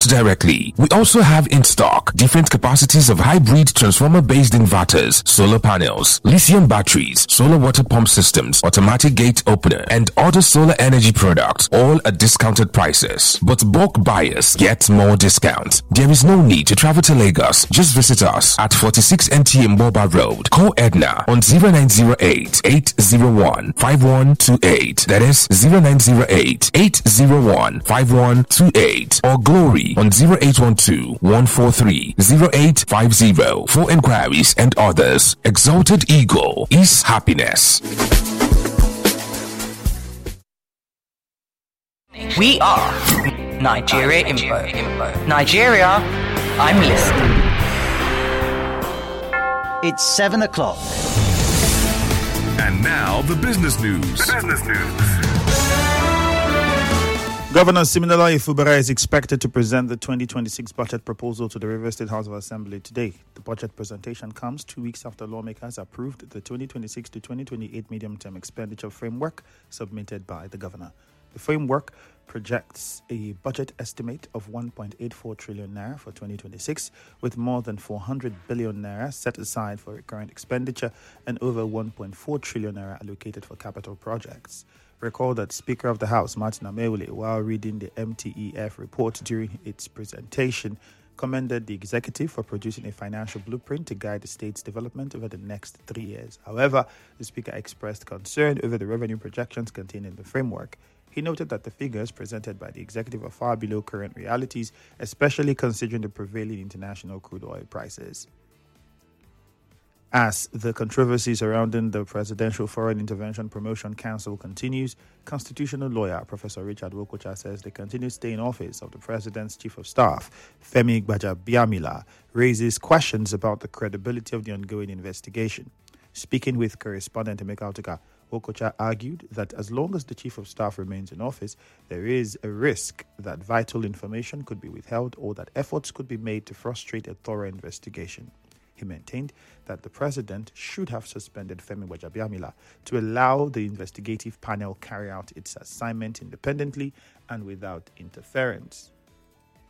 directly. We also have in stock different capacities of hybrid transformer-based inverters, solar panels, lithium batteries, solar water pump systems, automatic gate opener, and other solar energy products, all at discounted prices. But bulk buyers get more discount. There is no need to travel to Lagos. Just visit us at 46 NTA Mboba Road. Call Edna on 0908 801 5128. That is 0908 801 5128. Or Glory on 0812 143 0850 for inquiries and others. Exalted Eagle is happiness. We are Nigeria Info. Nigeria, I'm listening. It's 7 o'clock. And now the business news. Governor Siminala Ifubara is expected to present the 2026 budget proposal to the Rivers State House of Assembly today. The budget presentation comes 2 weeks after lawmakers approved the 2026 to 2028 medium-term expenditure framework submitted by the governor. The framework projects a budget estimate of 1.84 trillion naira for 2026, with more than 400 billion naira set aside for recurrent expenditure and over 1.4 trillion naira allocated for capital projects. Recall that Speaker of the House, Martin Amaewhule, while reading the MTEF report during its presentation, commended the executive for producing a financial blueprint to guide the state's development over the next 3 years. However, the Speaker expressed concern over the revenue projections contained in the framework. He noted that the figures presented by the executive are far below current realities, especially considering the prevailing international crude oil prices. As the controversy surrounding the Presidential Foreign Intervention Promotion Council continues, constitutional lawyer Professor Richard Wokocha says the continued stay in office of the President's Chief of Staff, Femi Gbajabiamila, raises questions about the credibility of the ongoing investigation. Speaking with correspondent Emeka Otuka, Wokocha argued that as long as the Chief of Staff remains in office, there is a risk that vital information could be withheld or that efforts could be made to frustrate a thorough investigation. He maintained that the president should have suspended Femi Gbajabiamila to allow the investigative panel carry out its assignment independently and without interference.